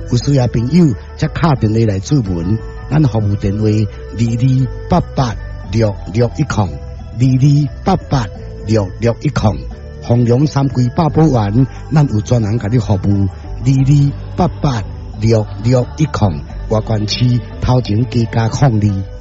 有需要朋友则敲电话来咨询，咱服务电话22886610，22886610。弘扬三规八宝丸，咱有专人甲你服务，22886610，外关区头前加控2。